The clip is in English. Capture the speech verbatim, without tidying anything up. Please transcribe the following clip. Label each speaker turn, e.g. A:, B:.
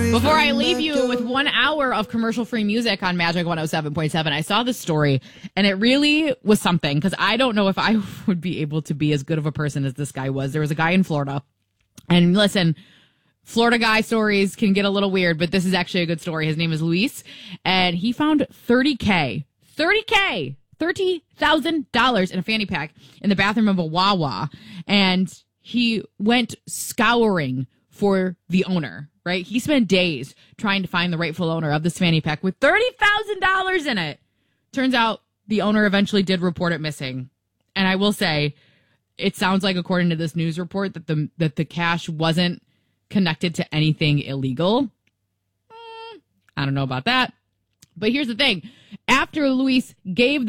A: Before I leave you with one hour of commercial-free music on Magic one oh seven point seven, I saw this story, and it really was something, because I don't know if I would be able to be as good of a person as this guy was. There was a guy in Florida, and listen, Florida guy stories can get a little weird, but this is actually a good story. His name is Luis, and he found thirty K, thirty K, thirty thousand dollars in a fanny pack in the bathroom of a Wawa, and he went scouring for the owner, right? He spent days trying to find the rightful owner of this fanny pack with thirty thousand dollars in it. Turns out the owner eventually did report it missing. And I will say, it sounds like, according to this news report, that the that the cash wasn't connected to anything illegal. Mm, I don't know about that. But here's the thing. After Luis gave the